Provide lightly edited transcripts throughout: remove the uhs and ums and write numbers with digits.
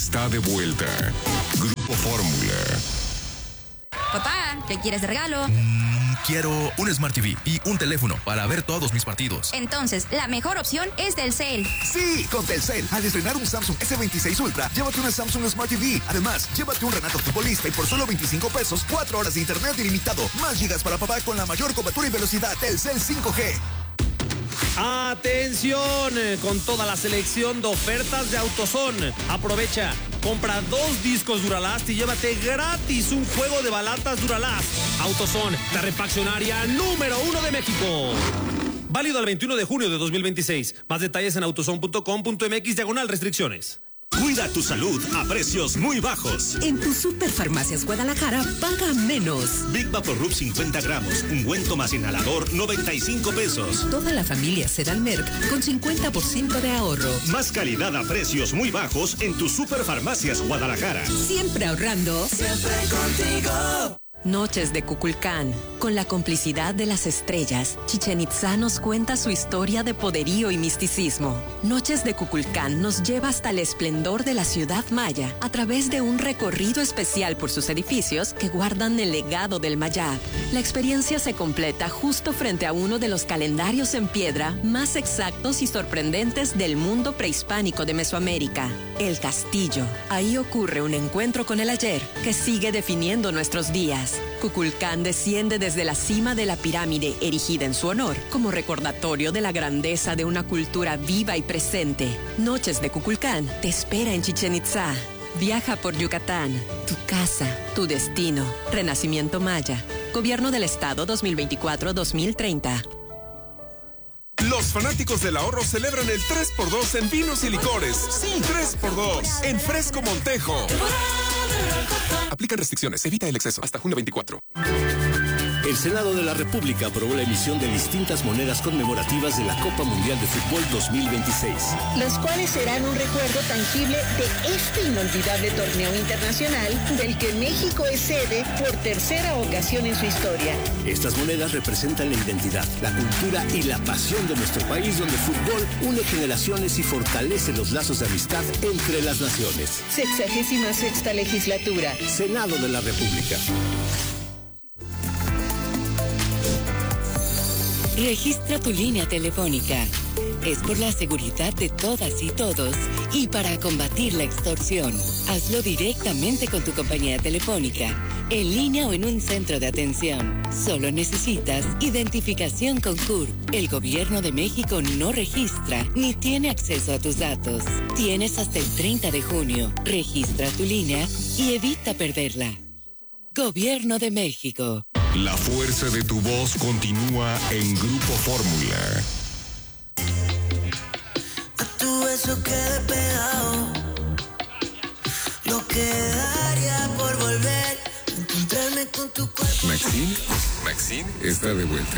Está de vuelta. Grupo Fórmula. Papá, ¿qué quieres de regalo? Quiero un Smart TV y un teléfono para ver todos mis partidos. Entonces, la mejor opción es Telcel. Sí, con Telcel, al estrenar un Samsung S26 Ultra, llévate una Samsung Smart TV. Además, llévate un Renato Futbolista y por solo 25 pesos, 4 horas de internet ilimitado, más gigas para papá con la mayor cobertura y velocidad. Telcel 5G. Atención, con toda la selección de ofertas de AutoZone. Aprovecha, compra 2 discos Duralast y llévate gratis un juego de balatas Duralast. AutoZone, la refaccionaria número 1 de México. Válido al 21 de junio de 2026. Más detalles en autozone.com.mx/restricciones. Cuida tu salud a precios muy bajos. En tu Superfarmacias Guadalajara, paga menos. Big Vaporub 50 gramos, ungüento más inhalador, 95 pesos. Toda la familia Sedalmerc con 50% de ahorro. Más calidad a precios muy bajos en tu Superfarmacias Guadalajara. Siempre ahorrando. Siempre contigo. Noches de Cuculcán. Con la complicidad de las estrellas, Chichén Itzá nos cuenta su historia de poderío y misticismo. Noches de Cuculcán nos lleva hasta el esplendor de la ciudad maya a través de un recorrido especial por sus edificios que guardan el legado del Mayab. La experiencia se completa justo frente a uno de los calendarios en piedra más exactos y sorprendentes del mundo prehispánico de Mesoamérica, el Castillo. Ahí ocurre un encuentro con el ayer que sigue definiendo nuestros días. Cuculcán desciende desde la cima de la pirámide erigida en su honor, como recordatorio de la grandeza de una cultura viva y presente. Noches de Cuculcán te espera en Chichén Itzá. Viaja por Yucatán, tu casa, tu destino. Renacimiento Maya. Gobierno del Estado 2024-2030. Los fanáticos del ahorro celebran el 3x2 en vinos y licores. Sí, 3x2 en Fresco Montejo. Aplican restricciones, evita el exceso. Hasta junio 24. El Senado de la República aprobó la emisión de distintas monedas conmemorativas de la Copa Mundial de Fútbol 2026. Los cuales serán un recuerdo tangible de este inolvidable torneo internacional del que México es sede por tercera ocasión en su historia. Estas monedas representan la identidad, la cultura y la pasión de nuestro país, donde el fútbol une generaciones y fortalece los lazos de amistad entre las naciones. 66ª legislatura. Senado de la República. Registra tu línea telefónica. Es por la seguridad de todas y todos y para combatir la extorsión. Hazlo directamente con tu compañía telefónica, en línea o en un centro de atención. Solo necesitas identificación con CURP. El Gobierno de México no registra ni tiene acceso a tus datos. Tienes hasta el 30 de junio. Registra tu línea y evita perderla. Gobierno de México. La fuerza de tu voz continúa en Grupo Fórmula. A tu beso quedé pegado. Lo que daría por volver a encontrarme con tu cuerpo. Maxine está de vuelta.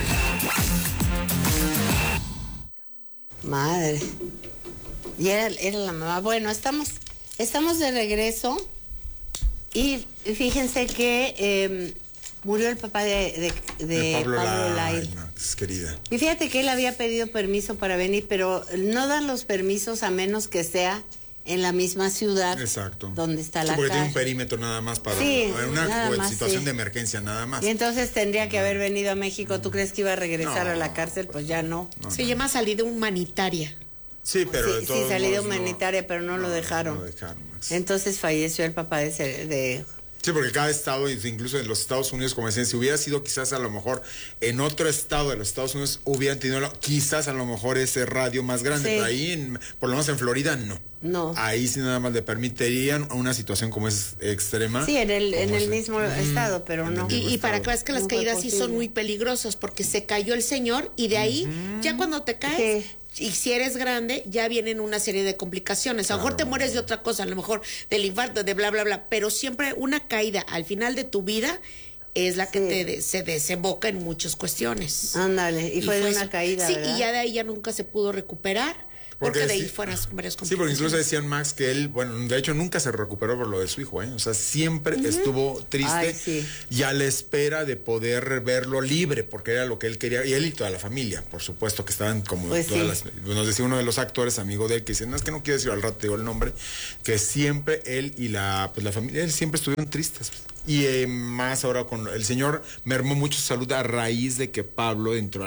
Madre. Y era la mamá. Bueno, estamos de regreso. Y fíjense que murió el papá de Pablo Lyle. Querida. Y fíjate que él había pedido permiso para venir, pero no dan los permisos a menos que sea en la misma ciudad. Exacto. Donde está la porque casa. tiene un perímetro nada más para una situación de emergencia nada más. Y entonces tendría que haber venido a México. ¿Tú crees que iba a regresar a la cárcel? Pues ya no. Se llama salida humanitaria. Sí, pero sí, salida humanitaria, pero no lo dejaron. Entonces falleció el papá de Sí, porque cada estado, incluso en los Estados Unidos, como decían, si hubiera sido quizás a lo mejor en otro estado de los Estados Unidos, hubieran tenido quizás a lo mejor ese radio más grande, pero ahí, por lo menos en Florida, no. No. Ahí sí nada más le permitirían una situación como es extrema. Sí, en el mismo estado, pero no. Y para que veas que las caídas sí son muy peligrosas, porque se cayó el señor y de ahí, ya cuando te caes... Y si eres grande, ya vienen una serie de complicaciones. A lo mejor te mueres de otra cosa, a lo mejor del infarto, de bla, bla, bla. Pero siempre una caída al final de tu vida es la que se desemboca en muchas cuestiones. Ándale, y fue de una caída, Sí, ¿verdad? y ya de ahí ya nunca se pudo recuperar. Porque de ahí fueron varias complicaciones. Sí, porque incluso decían, Max, que él, bueno, de hecho nunca se recuperó por lo de su hijo, O sea, siempre estuvo triste y a la espera de poder verlo libre, porque era lo que él quería, y él y toda la familia, por supuesto, que estaban como nos decía uno de los actores, amigo de él, que dice, no, es que no quiero decir, al rato te digo el nombre, que siempre él y la familia, él siempre estuvieron tristes. Y más ahora con el señor mermó mucho su salud a raíz de que Pablo entró a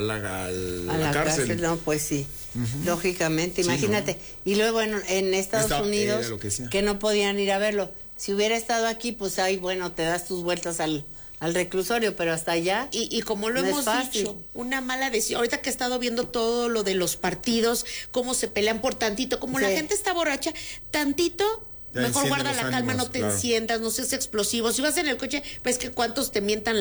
la cárcel. No, pues sí. Lógicamente, imagínate. ¿No? Y luego en Estados Unidos, que no podían ir a verlo. Si hubiera estado aquí, pues ahí, bueno, te das tus vueltas al reclusorio, pero hasta allá. Y como lo hemos dicho, una mala decisión. Ahorita que he estado viendo todo lo de los partidos, cómo se pelean por tantito, como la gente está borracha, tantito. Ya mejor guarda la calma, no te enciendas, no seas explosivo. Si vas en el coche, ves que cuántos te mientan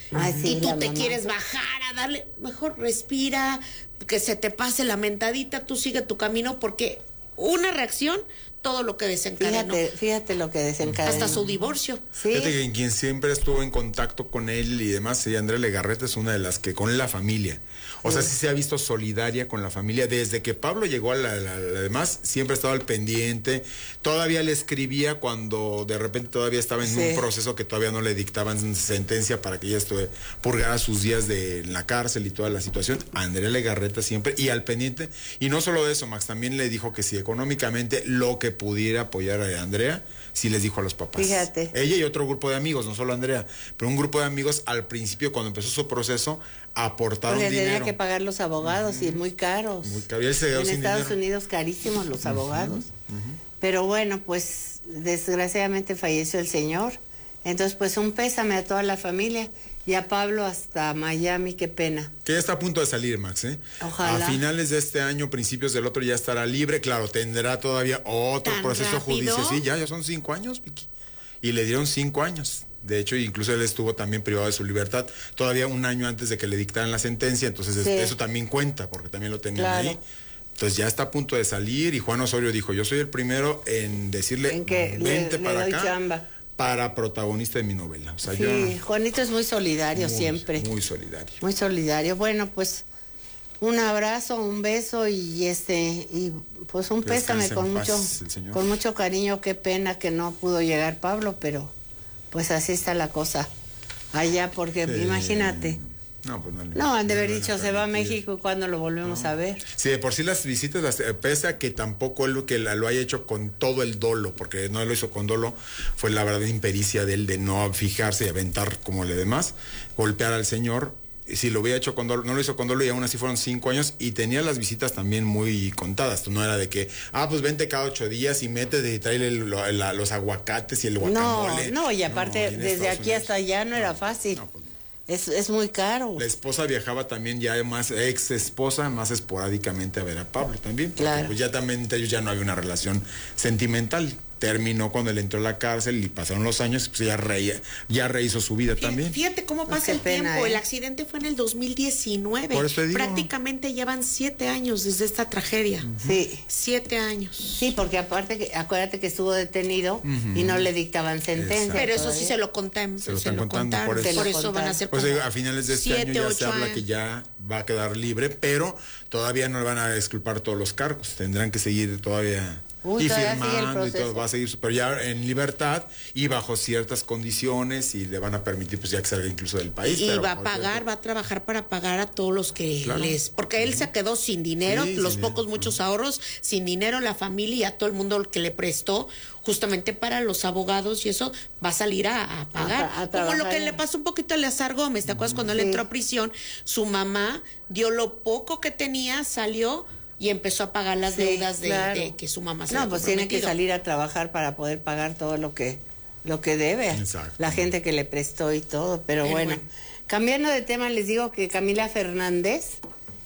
y tú te quieres bajar a darle. Mejor respira, que se te pase la mentadita, tú sigue tu camino, porque una reacción, todo lo que desencadenó. Fíjate lo que desencadenó. Hasta su divorcio. ¿Sí? Fíjate que quien siempre estuvo en contacto con él y demás, Andrea Legarreta es una de las que con la familia. O sea, sí se ha visto solidaria con la familia. Desde que Pablo llegó a la demás, siempre ha estado al pendiente. Todavía le escribía cuando de repente todavía estaba en un proceso que todavía no le dictaban sentencia para que ella purgara sus días en la cárcel y toda la situación. Andrea Legarreta siempre, y al pendiente. Y no solo eso, Max, también le dijo que si económicamente lo que pudiera apoyar a Andrea, sí les dijo a los papás. Fíjate. Ella y otro grupo de amigos, no solo Andrea, pero un grupo de amigos al principio, cuando empezó su proceso, aportaron dinero. Porque tenía que pagar los abogados y muy caros. Muy caro. Y él se quedó sin Estados dinero. Unidos carísimos los abogados. Pero bueno, pues desgraciadamente falleció el señor. Entonces, pues un pésame a toda la familia. Y a Pablo hasta Miami, qué pena. Que ya está a punto de salir, Max, Ojalá. A finales de este año, principios del otro, ya estará libre. Claro, tendrá todavía otro proceso judicial. Sí, ya son 5 años, Vicky. Y le dieron 5 años. De hecho, incluso él estuvo también privado de su libertad todavía un año antes de que le dictaran la sentencia. Entonces, eso también cuenta, porque también lo tenían ahí. Entonces, ya está a punto de salir. Y Juan Osorio dijo, yo soy el primero en decirle, vente para acá. Chamba. Para protagonista de mi novela. O sea, Juanito es muy solidario siempre. Muy solidario. Muy solidario. Bueno, pues un abrazo, un beso y pues un pésame con mucho cariño. Qué pena que no pudo llegar Pablo, pero pues así está la cosa allá, porque imagínate. No, pues no, han de haber dicho, se va a México y cuando lo volvemos a ver. Sí, de por sí las visitas, pese a que tampoco él lo haya hecho con todo el dolo, porque no lo hizo con dolo, fue la verdad impericia de él de no fijarse y aventar como le demás, golpear al señor. Si lo hubiera hecho con dolo, no lo hizo con dolo y aún así fueron 5 años y tenía las visitas también muy contadas. No era de que, pues vente cada 8 días y métete y tráele los aguacates y el guacamole. No, y aparte desde aquí hasta allá no era fácil. No, pues, es muy caro. La esposa viajaba también ya ex esposa, más esporádicamente a ver a Pablo también. Porque pues ya también entre ellos ya no había una relación sentimental. Terminó cuando él entró a la cárcel y pasaron los años, pues ya rehizo su vida también. Fíjate cómo pasa el tiempo. El accidente fue en el 2019. Por eso te digo. Prácticamente llevan 7 años desde esta tragedia. Sí. 7 años. Sí, porque aparte, acuérdate que estuvo detenido y no le dictaban sentencia. Pero eso sí se lo contaron. Se lo están contando, por eso van a ser pues a finales de este año ya se habla que ya va a quedar libre, pero todavía no le van a exculpar todos los cargos. Tendrán que seguir todavía... y firmando y todo, va a seguir, pero ya en libertad y bajo ciertas condiciones y le van a permitir pues ya que salga incluso del país. Y va a pagar, va a trabajar para pagar a todos los que porque él se quedó sin dinero, muchos ahorros, sin dinero, la familia y a todo el mundo que le prestó justamente para los abogados y eso va a salir a pagar. Como lo que le pasó un poquito a Eleazar Gómez, ¿te acuerdas cuando él entró a prisión? Su mamá dio lo poco que tenía, salió y empezó a pagar las deudas de que su mamá se había pues tiene que salir a trabajar para poder pagar todo lo que debe. Exacto. La gente que le prestó y todo, pero bueno. Cambiando de tema, les digo que Camila Fernández,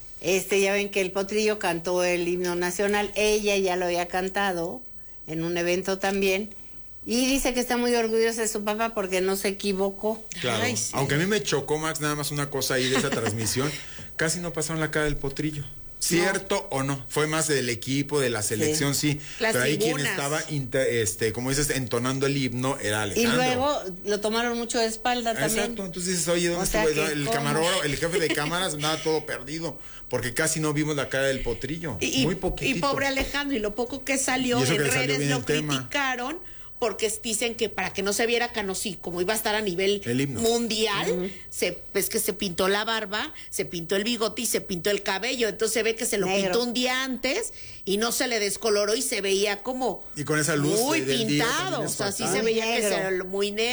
ya ven que el Potrillo cantó el himno nacional, ella ya lo había cantado en un evento también, y dice que está muy orgullosa de su papá porque no se equivocó. Claro. Aunque a mí me chocó, Max, nada más una cosa ahí de esa transmisión, casi no pasaron la cara del Potrillo. ¿Cierto o no? Fue más del equipo, de la selección, sí. Las pero ahí tribunas. quien estaba, como dices, entonando el himno era Alejandro. Y luego lo tomaron mucho de espalda también. Exacto, entonces dices, oye, ¿dónde estuvo el camarógrafo? El jefe de cámaras andaba todo perdido, porque casi no vimos la cara del Potrillo. Muy poquitito. Y pobre Alejandro, y lo poco que salió en redes lo criticaron, porque dicen que para que no se viera Canosí, como iba a estar a nivel mundial, ves que se pintó la barba, se pintó el bigote y se pintó el cabello, entonces se ve que se lo pintó un día antes y no se le descoloró y se veía como y con esa luz muy pintado, o sea, sí se veía que era muy negro.